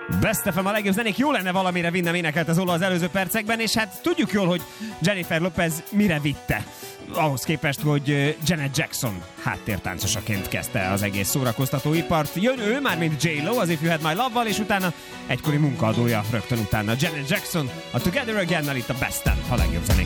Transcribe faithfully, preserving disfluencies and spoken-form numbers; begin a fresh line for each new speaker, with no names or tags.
Best ef em, a legjobb zenék, jó lenne valamire vinnem, énekelt az Ola az előző percekben, és hát tudjuk jól, hogy Jennifer Lopez mire vitte. Ahhoz képest, hogy Janet Jackson háttértáncosaként kezdte az egész szórakoztatóipart. Jön ő, már mint J-Lo, az If You Had My Love-val, és utána egykori munkaadója rögtön utána Janet Jackson, a Together Again-nel itt a Best ef, a legjobb zenék.